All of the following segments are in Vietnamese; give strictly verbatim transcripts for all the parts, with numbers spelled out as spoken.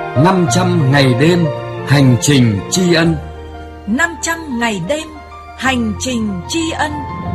năm trăm ngày đêm hành trình tri ân. năm trăm ngày đêm hành trình tri ân.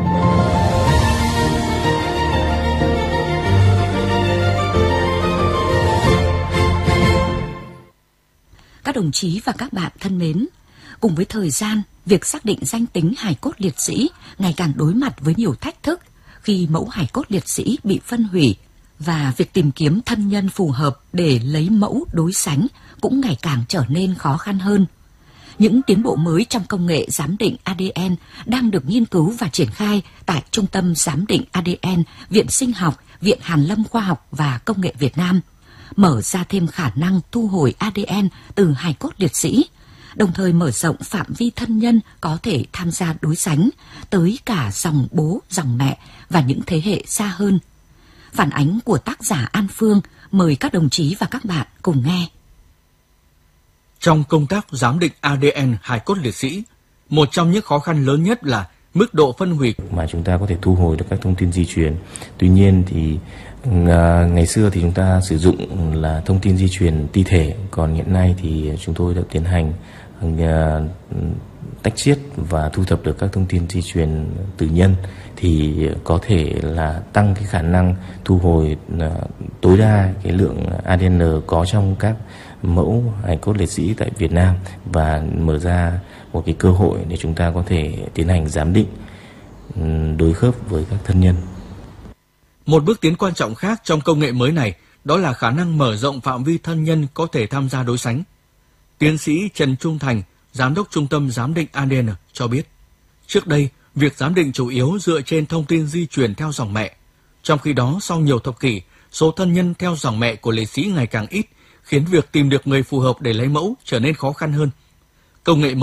Các đồng chí và các bạn thân mến, cùng với thời gian, việc xác định danh tính hài cốt liệt sĩ ngày càng đối mặt với nhiều thách thức khi mẫu hài cốt liệt sĩ bị phân hủy, và việc tìm kiếm thân nhân phù hợp để lấy mẫu đối sánh cũng ngày càng trở nên khó khăn hơn. Những tiến bộ mới trong công nghệ giám định a đê en đang được nghiên cứu và triển khai tại Trung tâm Giám định a đê en, Viện Sinh học, Viện Hàn lâm Khoa học và Công nghệ Việt Nam, mở ra thêm khả năng thu hồi a đê en từ hài cốt liệt sĩ, đồng thời mở rộng phạm vi thân nhân có thể tham gia đối sánh tới cả dòng bố, dòng mẹ và những thế hệ xa hơn. Phản ánh của tác giả An Phương, mời các đồng chí và các bạn cùng nghe. Trong công tác giám định a đê en hài cốt liệt sĩ, một trong những khó khăn lớn nhất là mức độ phân hủy. Mà chúng ta có thể thu hồi được các thông tin di truyền. Tuy nhiên thì à, ngày xưa thì chúng ta sử dụng là thông tin di truyền ti thể, còn hiện nay thì chúng tôi đã tiến hành à, tách chiết và thu thập được các thông tin di truyền từ nhân, thì có thể là tăng cái khả năng thu hồi à, tối đa cái lượng a đê en có trong các mẫu hài cốt liệt sĩ tại Việt Nam, và mở ra một cái cơ hội để chúng ta có thể tiến hành giám định đối khớp với các thân nhân. Một bước tiến quan trọng khác trong công nghệ mới này đó là khả năng mở rộng phạm vi thân nhân có thể tham gia đối sánh. Tiến sĩ Trần Trung Thành, Giám đốc Trung tâm Giám định a đê en cho biết, trước đây việc giám định chủ yếu dựa trên thông tin di truyền theo dòng mẹ. Trong khi đó, sau nhiều thập kỷ, số thân nhân theo dòng mẹ của liệt sĩ ngày càng ít, khiến việc tìm được người phù hợp để lấy mẫu trở nên khó khăn hơn. Công nghệ